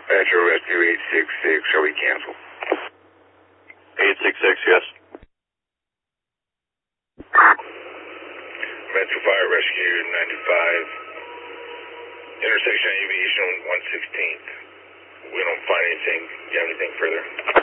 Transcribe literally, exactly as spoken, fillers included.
Metro Rescue eight six six, shall we cancel? eight six six, yes. Metro Fire Rescue ninety-five, intersection aviation one sixteenth. We don't find anything. Do you have anything further?